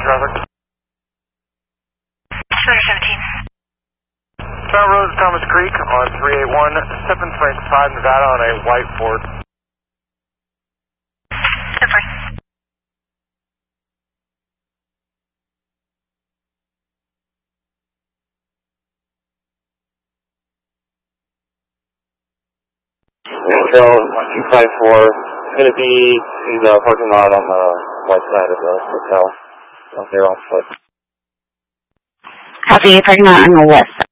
traffic. 217. Mount Rose, Thomas Creek on 381, 7 Frank 5 Nevada on a white Ford. 10-4. Trail 254 is going to be in the parking lot on the west side of the hotel. Out there on foot. Copy, parking lot on the west side.